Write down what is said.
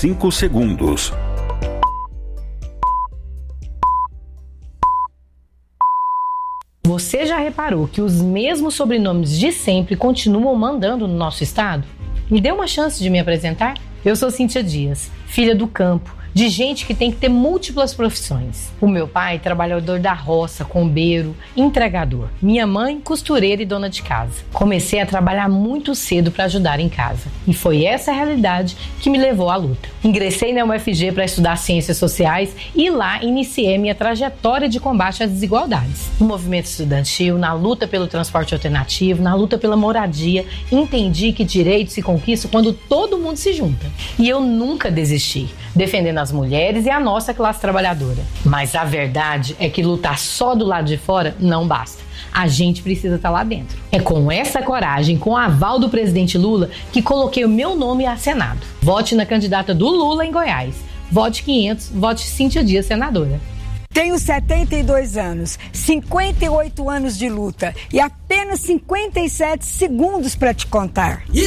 5 segundos. Você já reparou que os mesmos sobrenomes de sempre continuam mandando no nosso estado? Me dê uma chance de me apresentar? Eu sou Cíntia Dias, filha do campo, de gente que tem que ter múltiplas profissões. O meu pai, trabalhador da roça, combeiro, entregador. Minha mãe, costureira e dona de casa. Comecei a trabalhar muito cedo para ajudar em casa. E foi essa realidade que me levou à luta. Ingressei na UFG para estudar Ciências Sociais e lá iniciei minha trajetória de combate às desigualdades. No movimento estudantil, na luta pelo transporte alternativo, na luta pela moradia, entendi que direitos se conquistam quando todo mundo se junta. E eu nunca desisti, defendendo as mulheres e a nossa classe trabalhadora. Mas a verdade é que lutar só do lado de fora não basta. A gente precisa estar lá dentro. É com essa coragem, com o aval do presidente Lula, que coloquei o meu nome a Senado. Vote na candidata do Lula em Goiás. Vote 500, vote Cíntia Dias, senadora. Tenho 72 anos, 58 anos de luta e apenas 57 segundos para te contar.